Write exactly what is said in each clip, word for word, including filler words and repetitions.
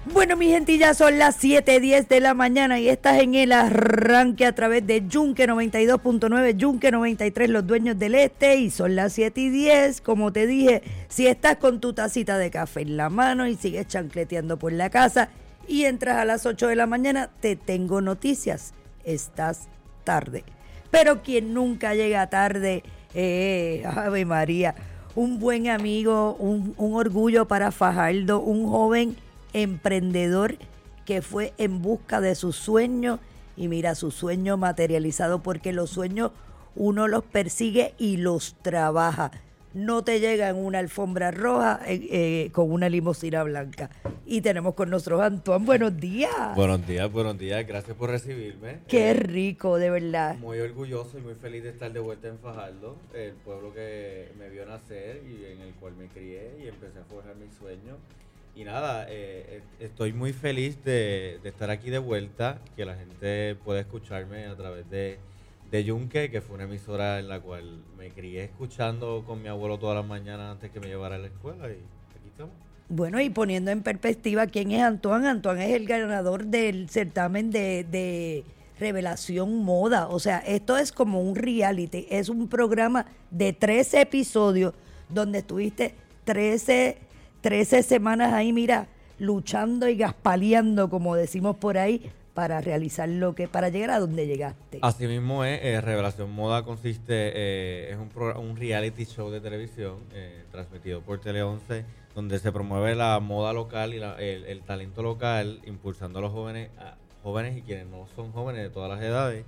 Bueno, mi gente, ya son las siete diez de la mañana y estás en el arranque a través de Yunque noventa y dos punto nueve, Yunque noventa y tres, los dueños del este, y son las siete y diez. Como te dije, si estás con tu tacita de café en la mano y sigues chancleteando por la casa y entras a las ocho de la mañana, te tengo noticias. Estás tarde. Pero quien nunca llega tarde, eh, Ave María, un buen amigo, un, un orgullo para Fajardo, un joven emprendedor que fue en busca de sus sueños y mira, su sueño materializado, porque los sueños uno los persigue y los trabaja. No te llega en una alfombra roja eh, eh, con una limusina blanca. Y tenemos con nosotros a Antoine. Buenos días. Buenos días, buenos días. Gracias por recibirme. Qué eh, rico, de verdad. Muy orgulloso y muy feliz de estar de vuelta en Fajardo, el pueblo que me vio nacer y en el cual me crié y empecé a forjar mis sueños. Y nada, eh, estoy muy feliz de, de estar aquí de vuelta, que la gente pueda escucharme a través de, de Yunque, que fue una emisora en la cual me crié escuchando con mi abuelo todas las mañanas antes que me llevara a la escuela, y aquí estamos. Bueno, y poniendo en perspectiva quién es Antoine, Antoine es el ganador del certamen de, de Revelación Moda. O sea, esto es como un reality, es un programa de trece episodios donde estuviste trece trece semanas ahí, mira, luchando y gaspaleando, como decimos por ahí, para realizar lo que, para llegar a donde llegaste. Así mismo es, eh, Revelación Moda consiste, eh, es un, pro, un reality show de televisión eh, transmitido por Tele once, donde se promueve la moda local y la, el, el talento local, impulsando a los jóvenes, a jóvenes y quienes no son jóvenes de todas las edades,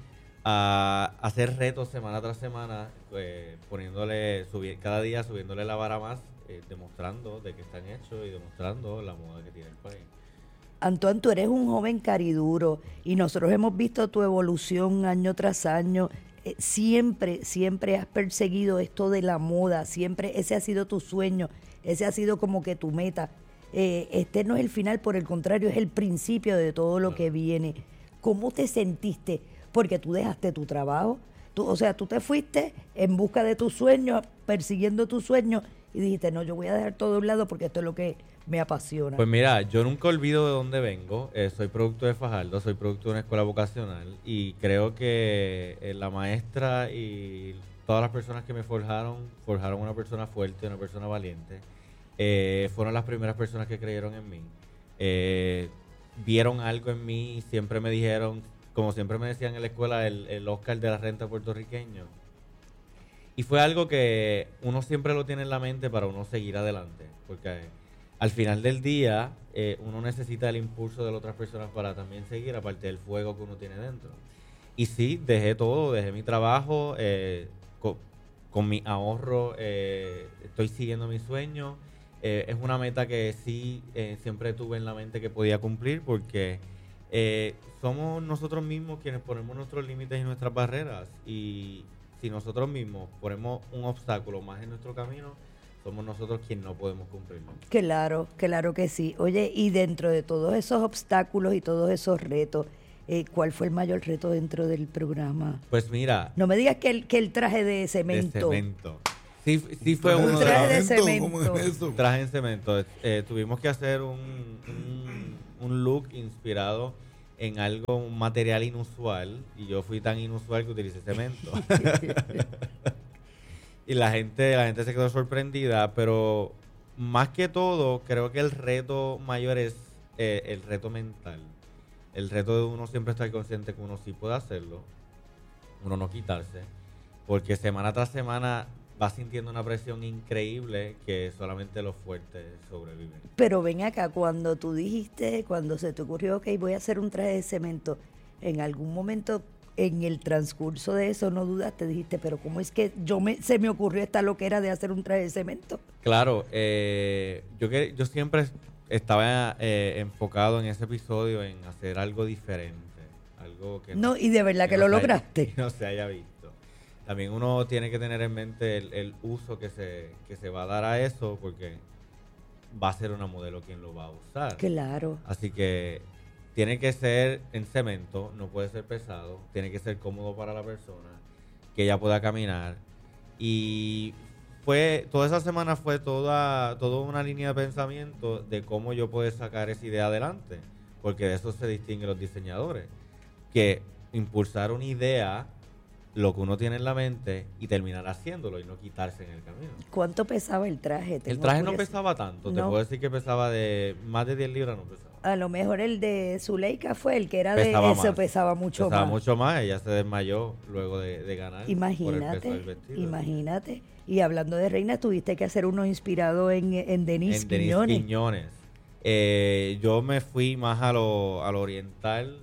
a hacer retos semana tras semana, eh, poniéndole, subir, cada día subiéndole la vara más, eh, demostrando de qué están hechos y demostrando la moda que tiene el país. Antoine, tú eres un joven cariduro y nosotros hemos visto tu evolución año tras año. Eh, siempre, siempre has perseguido esto de la moda, siempre ese ha sido tu sueño, ese ha sido como que tu meta. Eh, este no es el final, por el contrario, es el principio de todo lo que viene. ¿Cómo te sentiste? Porque tú dejaste tu trabajo, tú, o sea, tú te fuiste en busca de tus sueños, persiguiendo tus sueños, y dijiste, no, yo voy a dejar todo a un lado porque esto es lo que me apasiona. Pues mira, yo nunca olvido de dónde vengo. Eh, soy producto de Fajardo, soy producto de una escuela vocacional y creo que eh, la maestra y todas las personas que me forjaron, forjaron una persona fuerte, una persona valiente. Eh, fueron las primeras personas que creyeron en mí. Eh, vieron algo en mí y siempre me dijeron, como siempre me decían en la escuela, el, el Oscar de la renta puertorriqueño. Y fue algo que uno siempre lo tiene en la mente para uno seguir adelante, porque al final del día eh, uno necesita el impulso de las otras personas para también seguir, aparte del fuego que uno tiene dentro. Y sí, dejé todo, dejé mi trabajo, eh, con, con mi ahorro, eh, estoy siguiendo mi sueño. Eh, es una meta que sí eh, siempre tuve en la mente que podía cumplir, porque eh, somos nosotros mismos quienes ponemos nuestros límites y nuestras barreras, y si nosotros mismos ponemos un obstáculo más en nuestro camino, somos nosotros quienes no podemos cumplirlo. Claro, claro que sí. Oye, y dentro de todos esos obstáculos y todos esos retos, eh, ¿cuál fue el mayor reto dentro del programa? Pues mira... No me digas que el, que el traje de cemento. De cemento. Sí, sí fue un uno traje de, de los, cemento. ¿Cómo es eso? Traje en cemento. Eh, tuvimos que hacer un, un, un look inspirado en algo, un material inusual, y yo fui tan inusual que utilicé cemento. Y la gente, la gente se quedó sorprendida, pero más que todo, creo que el reto mayor es eh, el reto mental. El reto de uno siempre estar consciente que uno sí puede hacerlo, uno no quitarse, porque semana tras semana vas sintiendo una presión increíble que solamente los fuertes sobreviven. Pero ven acá, cuando tú dijiste, cuando se te ocurrió, ok, voy a hacer un traje de cemento, en algún momento en el transcurso de eso no dudaste, dijiste, pero ¿cómo es que yo me se me ocurrió esta loquera de hacer un traje de cemento? Claro, eh, yo, que, yo siempre estaba eh, enfocado en ese episodio en hacer algo diferente, algo que no, no, y de verdad que, que no lo haya, lograste. que no se haya visto. También uno tiene que tener en mente el, el uso que se, que se va a dar a eso, porque va a ser una modelo quien lo va a usar. Claro. Así que tiene que ser en cemento, no puede ser pesado, tiene que ser cómodo para la persona, que ella pueda caminar. Y fue toda esa semana fue toda, toda una línea de pensamiento de cómo yo puedo sacar esa idea adelante, porque de eso se distinguen los diseñadores, que impulsar una idea, lo que uno tiene en la mente, y terminar haciéndolo y no quitarse en el camino. ¿Cuánto pesaba el traje? El Tengo traje no curiosidad. pesaba tanto, te No. puedo decir que pesaba de más de diez libras, no pesaba. A lo mejor el de Zuleika fue el que era Pesaba de eso, más. pesaba mucho pesaba más. mucho más, ella se desmayó luego de, de ganar por el peso Imagínate, del vestido. imagínate. Y hablando de reina, tuviste que hacer uno inspirado en, en Denise En Denise Quiñones. Quiñones. Eh, yo me fui más a lo, a lo oriental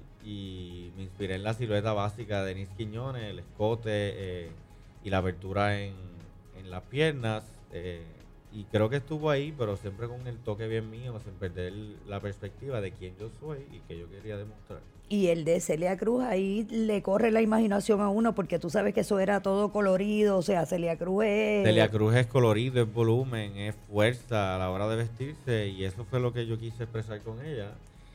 y me inspiré en la silueta básica de Denise Quiñones, el escote eh, y la abertura en, en las piernas. Eh, y creo que estuvo ahí, pero siempre con el toque bien mío, sin perder la perspectiva de quién yo soy y que yo quería demostrar. Y el de Celia Cruz, ahí le corre la imaginación a uno, porque tú sabes que eso era todo colorido, o sea, Celia Cruz es... Celia Cruz es colorido, es volumen, es fuerza a la hora de vestirse, y eso fue lo que yo quise expresar con ella,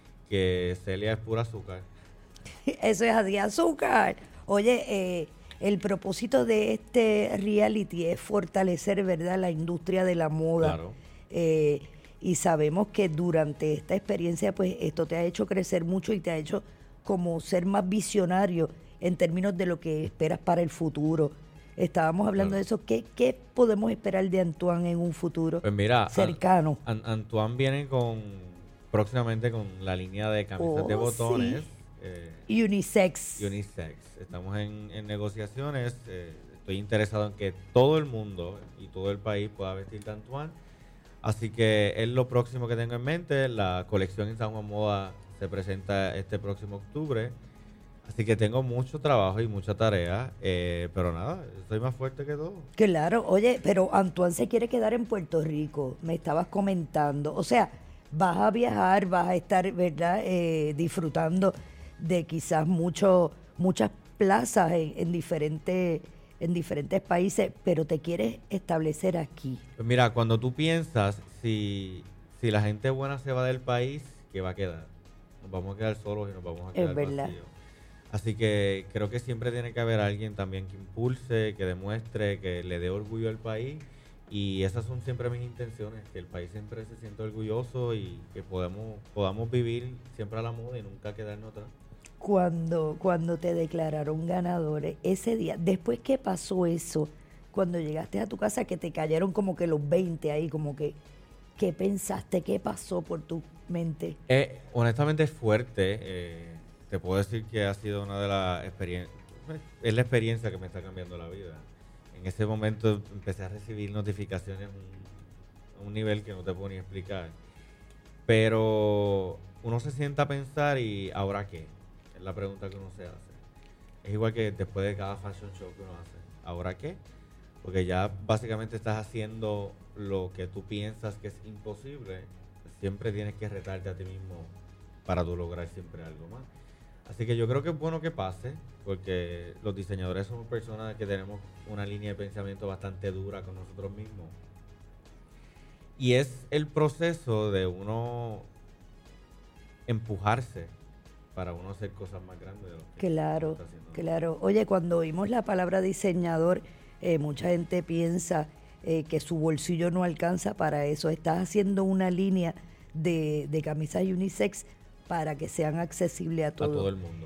que Celia es pura azúcar. Eso es así, azúcar. Oye, eh, el propósito de este reality es fortalecer, ¿verdad?, la industria de la moda. Claro. Eh, y sabemos que durante esta experiencia, pues, esto te ha hecho crecer mucho y te ha hecho como ser más visionario en términos de lo que esperas para el futuro. Estábamos hablando Claro. de eso. ¿Qué, ¿Qué podemos esperar de Antoine en un futuro Pues mira, cercano? An- An- Antoine viene con próximamente con la línea de camisas Oh, de botones. sí. eh, Unisex. Unisex. Estamos en, en negociaciones. eh, estoy interesado en que todo el mundo y todo el país pueda vestir de Antoine. Así que es lo próximo que tengo en mente. La colección en San Juan Moda se presenta este próximo octubre. Así que tengo mucho trabajo y mucha tarea. eh, pero nada, soy más fuerte que todo. Claro, oye, pero Antoine se quiere quedar en Puerto Rico, me estabas comentando. O sea, vas a viajar, vas a estar, ¿verdad?, eh, disfrutando de quizás mucho, muchas plazas en, en diferentes en diferentes países, pero te quieres establecer aquí. Pues mira, cuando tú piensas, si, si la gente buena se va del país, ¿qué va a quedar? Nos vamos a quedar solos y nos vamos a Es quedar verdad. vacíos. Así que creo que siempre tiene que haber alguien también que impulse, que demuestre, que le dé orgullo al país. Y esas son siempre mis intenciones, que el país siempre se sienta orgulloso y que podamos, podamos vivir siempre a la moda y nunca quedarnos atrás. Cuando, cuando te declararon ganadores, ese día, después que pasó eso, cuando llegaste a tu casa, que te cayeron como que los veinte ahí, como que, ¿qué pensaste? ¿Qué pasó por tu mente? Eh, honestamente es fuerte. eh, te puedo decir que ha sido una de las experiencias, es la experiencia que me está cambiando la vida. En ese momento empecé a recibir notificaciones a un, a un nivel que no te puedo ni explicar. Pero uno se sienta a pensar y ¿ahora qué? Es la pregunta que uno se hace. Es igual que después de cada fashion show que uno hace. ¿Ahora qué? Porque ya básicamente estás haciendo lo que tú piensas que es imposible. Siempre tienes que retarte a ti mismo para tú lograr siempre algo más. Así que yo creo que es bueno que pase, porque los diseñadores somos personas que tenemos una línea de pensamiento bastante dura con nosotros mismos. Y es el proceso de uno empujarse para uno hacer cosas más grandes de lo que Claro, está haciendo. claro. Oye, cuando oímos la palabra diseñador, eh, mucha gente piensa eh, que su bolsillo no alcanza para eso. Estás haciendo una línea de, de camisas unisex para que sean accesibles a A todos. todo el mundo.